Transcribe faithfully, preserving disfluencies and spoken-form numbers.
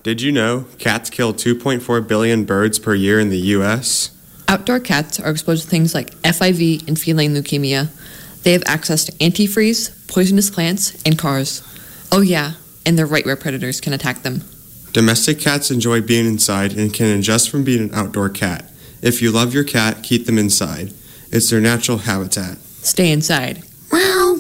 Did you know cats kill two point four billion birds per year in the U S? Outdoor cats are exposed to things like F I V and feline leukemia. They have access to antifreeze, poisonous plants, and cars. Oh yeah, and they're right where predators can attack them. Domestic cats enjoy being inside and can adjust from being an outdoor cat. If you love your cat, keep them inside. It's their natural habitat. Stay inside. Meow.